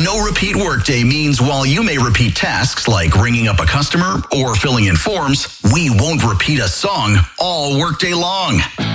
No repeat workday means while you may repeat tasks like ringing up a customer or filling in forms, we won't repeat a song all workday long.